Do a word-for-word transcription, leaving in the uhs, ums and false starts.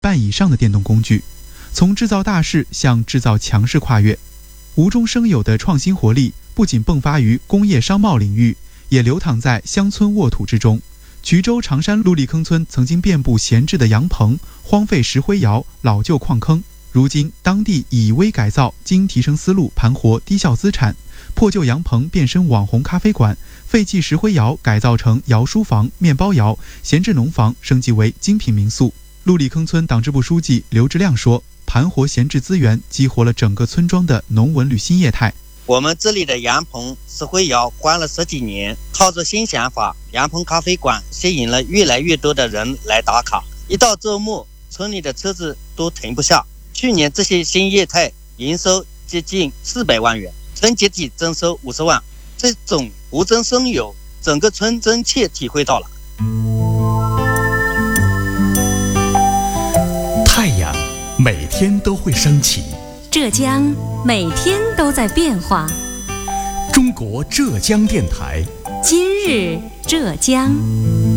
半以上的电动工具，从制造大势向制造强势跨越。无中生有的创新活力不仅迸发于工业商贸领域，也流淌在乡村沃土之中。衢州长山陆立坑村曾经遍布闲置的洋棚、荒废石灰窑、老旧矿坑，如今当地以微改造经提升思路盘活低效资产，破旧洋棚变身网红咖啡馆，废弃石灰窑改造成窑书房、面包窑，闲置农房升级为精品民宿。陆立坑村党支部书记刘志亮说，盘活闲置资源，激活了整个村庄的农文旅新业态。 我们这里的洋棚、石灰窑关了十几年，靠着新想法，洋棚咖啡馆吸引了越来越多的人来打卡。一到周末，村里的车子都停不下。去年这些新业态营收接近四百万元，村集体增收五十万，这种无中生有，整个村真切体会到了。 太阳每天都会升起， 浙江每天都在变化。 中国浙江电台， 今日浙江。